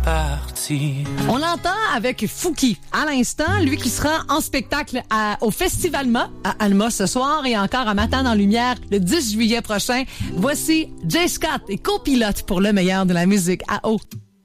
partir. On l'entend avec Fouki à l'instant, lui qui sera en spectacle au Festival Ma à Alma ce soir et encore à Matin dans Lumière le 10 juillet prochain. Voici Jay Scott et copilote pour le meilleur de la musique à eau.